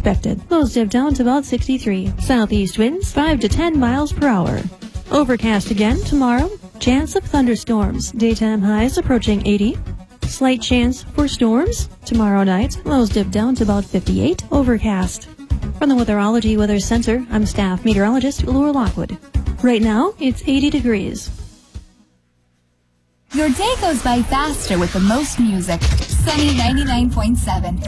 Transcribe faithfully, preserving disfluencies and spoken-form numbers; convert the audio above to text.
expected. Lows dip down to about sixty-three. Southeast winds five to ten miles per hour. Overcast again tomorrow. Chance of thunderstorms. Daytime highs approaching eighty. Slight chance for storms tomorrow night. Lows dip down to about fifty-eight. Overcast. From the Weatherology Weather Center, I'm staff meteorologist Laura Lockwood. Right now, it's eighty degrees. Your day goes by faster with the most music. Sunny ninety-nine point seven.